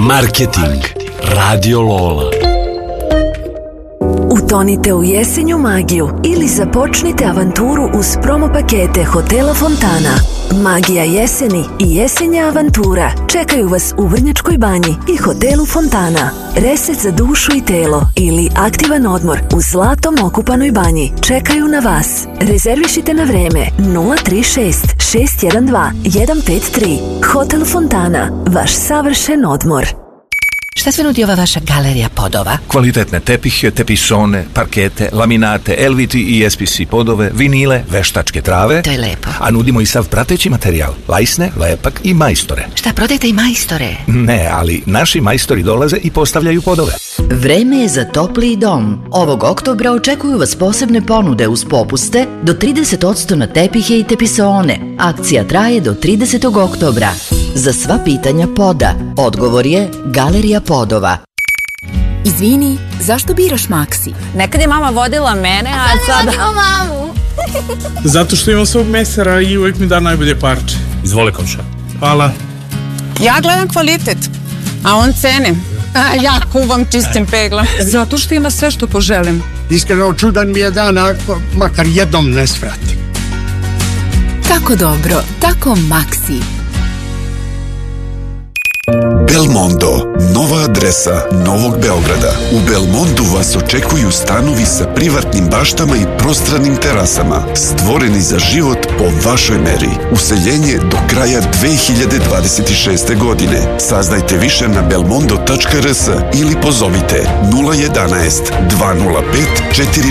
Marketing Radio Lola. Utonite u jesenju magiju ili započnite avanturu uz promo pakete Hotela Fontana. Magija jeseni i jesenja avantura čekaju vas u Vrnjačkoj banji i Hotelu Fontana. Reset za dušu i telo ili aktivan odmor u zlatom okupanoj banji čekaju na vas. Rezervišite na vreme 036 612 153. Hotel Fontana, vaš savršen odmor. Šta sve nudi ova vaša galerija podova? Kvalitetne tepihe, tepisone, parkete, laminate, LVT i SPC podove, vinile, veštačke trave. To je lepo. A nudimo i sav prateći materijal, lajsne, lepak i majstore. Šta, prodajete i majstore? Ne, ali naši majstori dolaze i postavljaju podove. Vreme je za topliji dom. Ovog oktobra očekuju vas posebne ponude uz popuste do 30% na tepihe i tepisone. Akcija traje do 30. oktobra. Za sva pitanja poda, odgovor je Galerija podova. Izvini, zašto biraš Maxi? Nekad je mama vodila mene, a sada... mamu. Zato što imam svog mesara i uvijek mi da najbolje parče. Izvoli, komša. Hvala. Ja gledam kvalitet, a on cene. A ja kuvam čistim peglom. Zato što ima sve što poželim. Iskreno čudan mi je dan, ako makar jednom ne svratim. Tako dobro, tako Maxi. Belmondo, nova adresa Novog Beograda. U Belmondu vas očekuju stanovi sa privatnim baštama i prostranim terasama, stvoreni za život po vašoj meri. Useljenje do kraja 2026. godine. Saznajte više na belmondo.rs ili pozovite 011 205 4